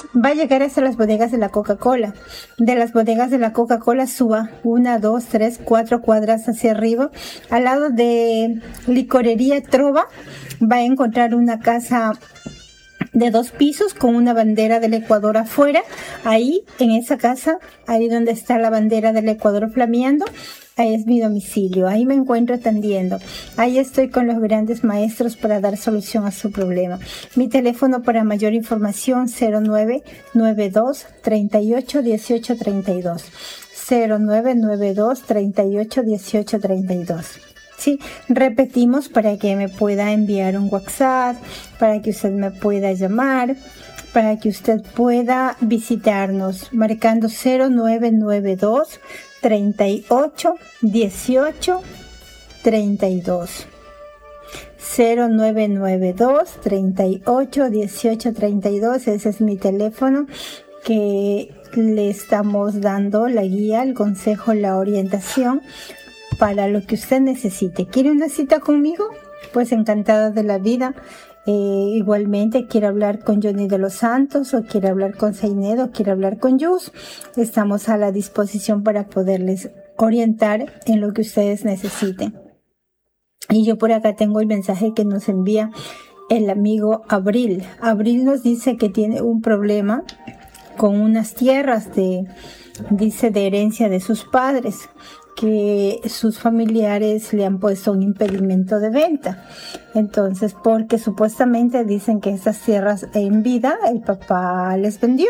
va a llegar hasta las bodegas de la Coca-Cola. De las bodegas de la Coca-Cola suba 1, 2, 3, 4 cuadras hacia arriba. Al lado de Licorería Trova va a encontrar una casa de 2 pisos con una bandera del Ecuador afuera. Ahí, en esa casa, ahí donde está la bandera del Ecuador flameando, ahí es mi domicilio. Ahí me encuentro atendiendo. Ahí estoy con los grandes maestros para dar solución a su problema. Mi teléfono para mayor información 0992 38 18 32. 0992 38 18 32. Sí, repetimos para que me pueda enviar un WhatsApp, para que usted me pueda llamar, para que usted pueda visitarnos, marcando 0992 38 18 32. 0992 38 18 32, ese es mi teléfono que le estamos dando la guía, el consejo, la orientación para lo que usted necesite. ¿Quiere una cita conmigo? Pues encantada de la vida. Igualmente quiere hablar con Johnny de los Santos, o quiere hablar con Zainedo, o quiere hablar con Yus. Estamos a la disposición para poderles orientar en lo que ustedes necesiten. Y yo por acá tengo el mensaje que nos envía el amigo Abril. Abril nos dice que tiene un problema con unas tierras de herencia de sus padres, que sus familiares le han puesto un impedimento de venta. Entonces, porque supuestamente dicen que estas tierras en vida el papá les vendió.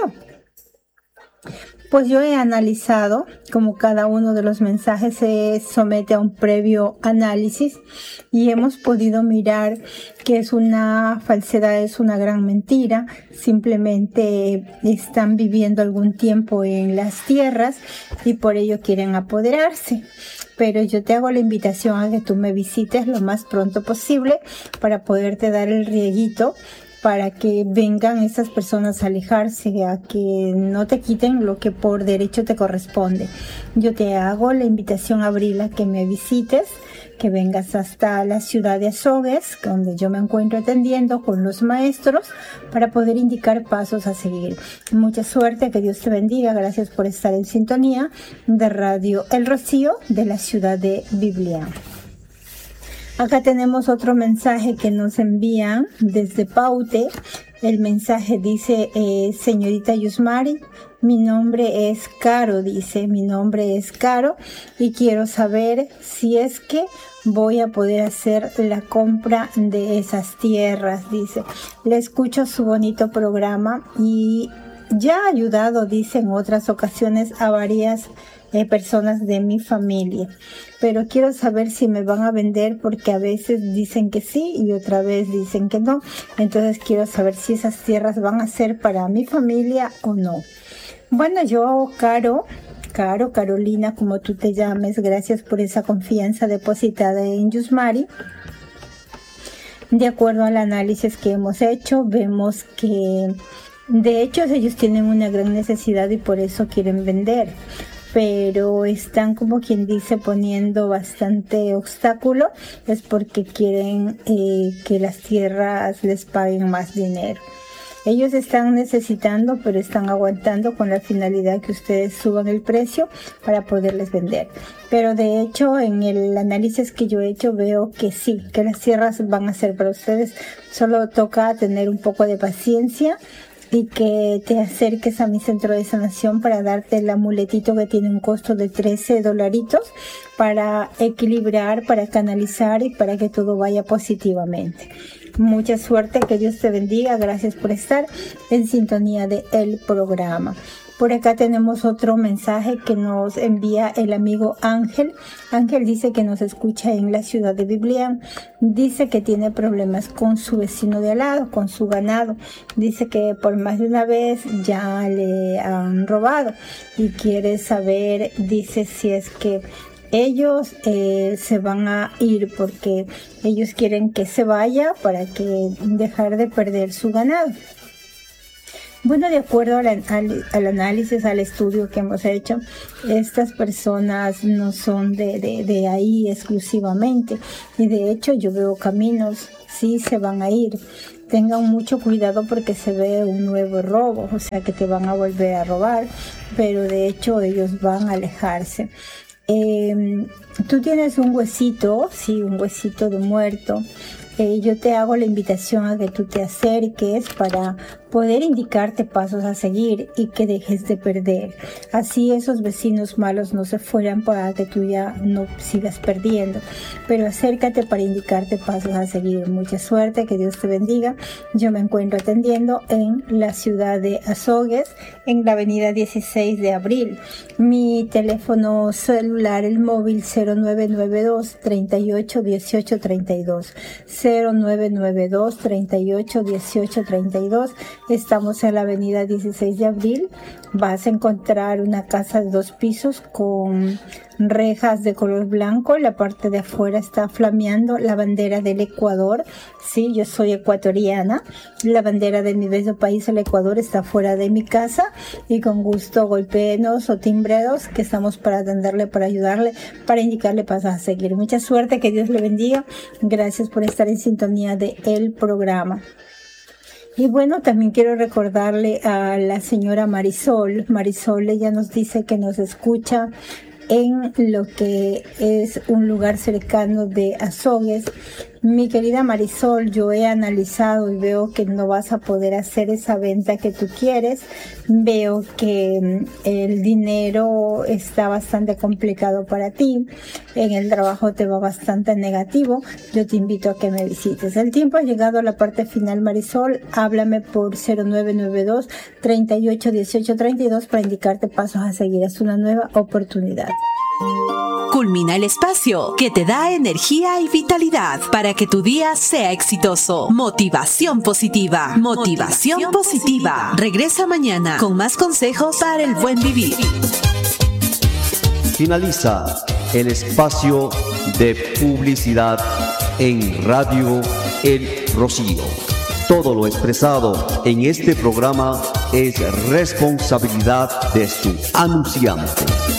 Pues yo he analizado como cada uno de los mensajes se somete a un previo análisis y hemos podido mirar que es una falsedad, es una gran mentira. Simplemente están viviendo algún tiempo en las tierras y por ello quieren apoderarse. Pero yo te hago la invitación a que tú me visites lo más pronto posible para poderte dar el rieguito, para que vengan esas personas a alejarse, a que no te quiten lo que por derecho te corresponde. Yo te hago la invitación, Abril, a que me visites, que vengas hasta la ciudad de Azogues, donde yo me encuentro atendiendo con los maestros, para poder indicar pasos a seguir. Mucha suerte, que Dios te bendiga. Gracias por estar en sintonía de Radio El Rocío de la ciudad de Biblián. Acá tenemos otro mensaje que nos envían desde Paute. El mensaje dice, señorita Yusmari, mi nombre es Caro, dice, mi nombre es Caro y quiero saber si es que voy a poder hacer la compra de esas tierras, dice. Le escucho su bonito programa y ya ha ayudado, dice, en otras ocasiones a varias personas de mi familia, pero quiero saber si me van a vender, porque a veces dicen que sí y otra vez dicen que no. Entonces quiero saber si esas tierras van a ser para mi familia o no. Bueno, yo, Carolina, como tú te llames, gracias por esa confianza depositada en Yusmari. De acuerdo al análisis que hemos hecho, vemos que de hecho ellos tienen una gran necesidad y por eso quieren vender, pero están, como quien dice, poniendo bastante obstáculo. Es porque quieren que las tierras les paguen más dinero. Ellos están necesitando, pero están aguantando con la finalidad que ustedes suban el precio para poderles vender. Pero de hecho, en el análisis que yo he hecho, veo que sí, que las tierras van a ser para ustedes. Solo toca tener un poco de paciencia y que te acerques a mi centro de sanación para darte el amuletito que tiene un costo de $13 para equilibrar, para canalizar y para que todo vaya positivamente. Mucha suerte, que Dios te bendiga. Gracias por estar en sintonía de el programa. Por acá tenemos otro mensaje que nos envía el amigo Ángel. Ángel dice que nos escucha en la ciudad de Biblián. Dice que tiene problemas con su vecino de al lado, con su ganado. Dice que por más de una vez ya le han robado y quiere saber, dice, si es que ellos se van a ir, porque ellos quieren que se vaya para que dejar de perder su ganado. Bueno, de acuerdo al análisis, al estudio que hemos hecho, estas personas no son de ahí exclusivamente. Y de hecho yo veo caminos, sí se van a ir. tengan mucho cuidado porque se ve un nuevo robo, o sea que te van a volver a robar, pero de hecho ellos van a alejarse. Tú tienes un huesito, sí, un huesito de muerto. Yo te hago la invitación a que tú te acerques para poder indicarte pasos a seguir y que dejes de perder. Así esos vecinos malos no se fueran para que tú ya no sigas perdiendo. Pero acércate para indicarte pasos a seguir. Mucha suerte, que Dios te bendiga. Yo me encuentro atendiendo en la ciudad de Azogues, en la avenida 16 de Abril. Mi teléfono celular, el móvil 0992 38 18 32. 0992 38 18 32. Estamos en la avenida 16 de Abril. Vas a encontrar una casa de 2 pisos con rejas de color blanco. La parte de afuera está flameando la bandera del Ecuador. Sí, yo soy ecuatoriana. La bandera de mi bello país, el Ecuador, está fuera de mi casa y con gusto golpéenos o timbreros, que estamos para atenderle, para ayudarle, para indicarle pasos a seguir. Mucha suerte, que Dios le bendiga. Gracias por estar en sintonía de el programa. Y bueno, también quiero recordarle a la señora Marisol. Marisol, ella nos dice que nos escucha en lo que es un lugar cercano de Azogues. Mi querida Marisol, yo he analizado y veo que no vas a poder hacer esa venta que tú quieres. Veo que el dinero está bastante complicado para ti. En el trabajo te va bastante negativo. Yo te invito a que me visites. El tiempo ha llegado a la parte final, Marisol. Háblame por 0992 38 18 32 para indicarte pasos a seguir. Es una nueva oportunidad. Culmina el espacio que te da energía y vitalidad para que tu día sea exitoso. Motivación positiva. Motivación positiva. Regresa mañana con más consejos para el buen vivir. Finaliza el espacio de publicidad en Radio El Rocío. Todo lo expresado en este programa es responsabilidad de su anunciante.